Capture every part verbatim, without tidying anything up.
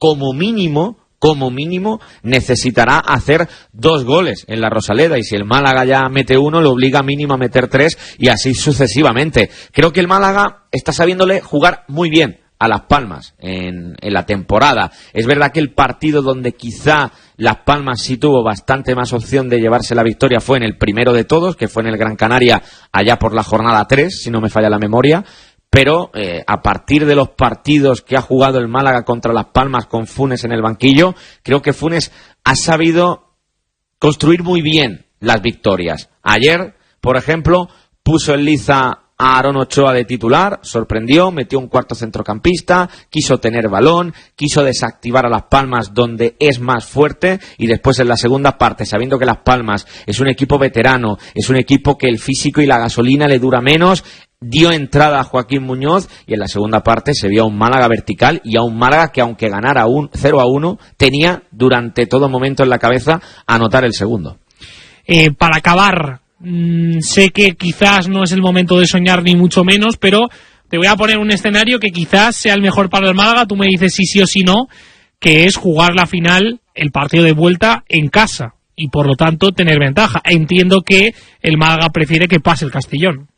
como mínimo, como mínimo, necesitará hacer dos goles en la Rosaleda, y si el Málaga ya mete uno, le obliga mínimo a meter tres, y así sucesivamente. Creo que el Málaga está sabiéndole jugar muy bien a Las Palmas en, en la temporada. Es verdad que el partido donde quizá Las Palmas sí tuvo bastante más opción de llevarse la victoria fue en el primero de todos, que fue en el Gran Canaria, allá por la jornada tres, si no me falla la memoria. Pero eh, a partir de los partidos que ha jugado el Málaga contra Las Palmas con Funes en el banquillo, creo que Funes ha sabido construir muy bien las victorias. Ayer, por ejemplo, puso en liza a Aaron Ochoa de titular, sorprendió, metió un cuarto centrocampista, quiso tener balón, quiso desactivar a Las Palmas donde es más fuerte, y después en la segunda parte, sabiendo que Las Palmas es un equipo veterano, es un equipo que el físico y la gasolina le dura menos, dio entrada a Joaquín Muñoz, y en la segunda parte se vio a un Málaga vertical y a un Málaga que, aunque ganara un cero a uno, tenía durante todo momento en la cabeza anotar el segundo. Eh, para acabar, mmm, sé que quizás no es el momento de soñar ni mucho menos, pero te voy a poner un escenario que quizás sea el mejor para el Málaga, tú me dices si sí o si no, que es jugar la final, el partido de vuelta en casa, y por lo tanto tener ventaja. Entiendo que el Málaga prefiere que pase el Castellón.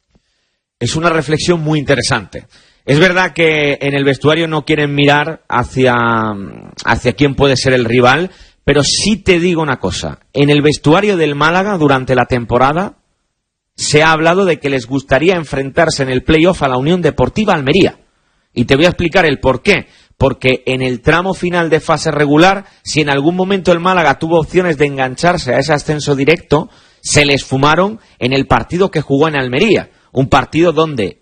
Es una reflexión muy interesante. Es verdad que en el vestuario no quieren mirar hacia, hacia quién puede ser el rival, pero sí te digo una cosa. En el vestuario del Málaga durante la temporada se ha hablado de que les gustaría enfrentarse en el playoff a la Unión Deportiva Almería. Y te voy a explicar el por qué. Porque en el tramo final de fase regular, si en algún momento el Málaga tuvo opciones de engancharse a ese ascenso directo, se les fumaron en el partido que jugó en Almería. Un partido donde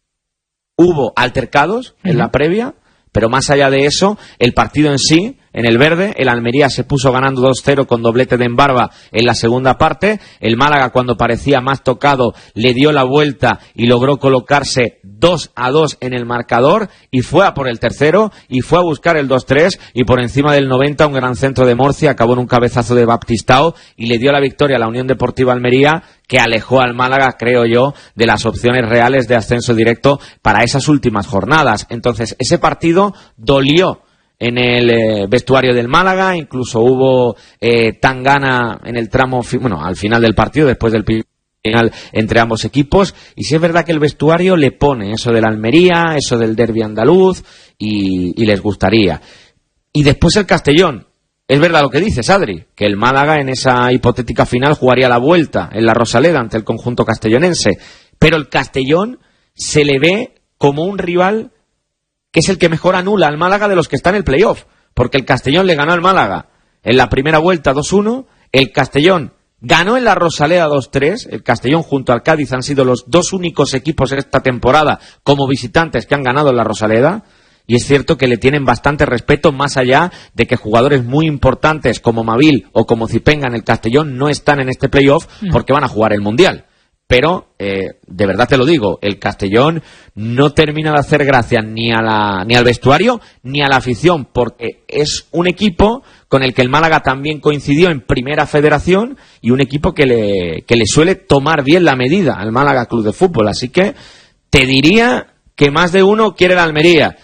hubo altercados en la previa, pero más allá de eso, el partido en sí, en el verde, el Almería se puso ganando dos cero con doblete de Embarba en la segunda parte. El Málaga, cuando parecía más tocado, le dio la vuelta y logró colocarse dos a dos en el marcador, y fue a por el tercero y fue a buscar el dos tres, y por encima del noventa un gran centro de Morcia acabó en un cabezazo de Baptistao y le dio la victoria a la Unión Deportiva Almería, que alejó al Málaga, creo yo, de las opciones reales de ascenso directo para esas últimas jornadas. Entonces, ese partido dolió en el eh, vestuario del Málaga, incluso hubo eh, tangana en el tramo, fi- bueno, al final del partido, después del final entre ambos equipos, y sí es verdad que el vestuario le pone eso de la Almería, eso del derbi andaluz, y, y les gustaría. Y después el Castellón. Es verdad lo que dices, Adri, que el Málaga en esa hipotética final jugaría la vuelta en la Rosaleda ante el conjunto castellonense, pero el Castellón se le ve como un rival que es el que mejor anula al Málaga de los que están en el playoff, porque el Castellón le ganó al Málaga en la primera vuelta dos uno, el Castellón ganó en la Rosaleda dos tres, el Castellón junto al Cádiz han sido los dos únicos equipos esta temporada como visitantes que han ganado en la Rosaleda, y es cierto que le tienen bastante respeto, más allá de que jugadores muy importantes como Mavil o como Zipenga en el Castellón no están en este playoff porque van a jugar el Mundial. Pero, eh, de verdad te lo digo, el Castellón no termina de hacer gracia ni a la, ni al vestuario ni a la afición, porque es un equipo con el que el Málaga también coincidió en Primera Federación, y un equipo que le, que le suele tomar bien la medida al Málaga Club de Fútbol. Así que te diría que más de uno quiere la Almería.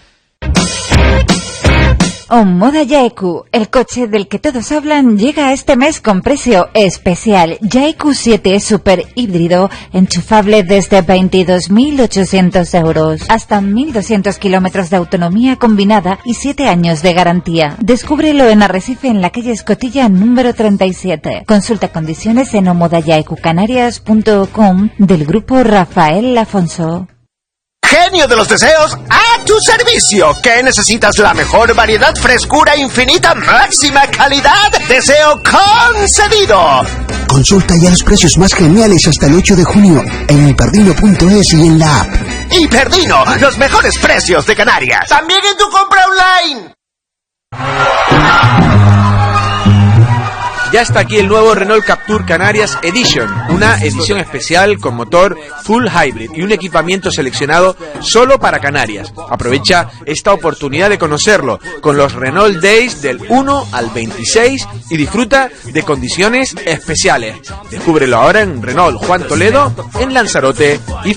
Omoda Yaeku, el coche del que todos hablan, llega este mes con precio especial. Yaeku siete Super híbrido, enchufable desde veintidós mil ochocientos euros. Hasta mil doscientos kilómetros de autonomía combinada y siete años de garantía. Descúbrelo en Arrecife, en la calle Escotilla número treinta y siete. Consulta condiciones en omoda yaeku canarias punto com del grupo Rafael Afonso. Genio de los deseos, a tu servicio. ¿Qué necesitas? La mejor variedad, frescura infinita, máxima calidad. Deseo concedido. Consulta ya los precios más geniales hasta el ocho de junio en hiperdino punto es y en la app. Hiperdino, los mejores precios de Canarias. También en tu compra online. Ya está aquí el nuevo Renault Captur Canarias Edition, una edición especial con motor Full Hybrid y un equipamiento seleccionado solo para Canarias. Aprovecha esta oportunidad de conocerlo con los Renault Days del uno al veintiséis y disfruta de condiciones especiales. Descúbrelo ahora en Renault Juan Toledo, en Lanzarote y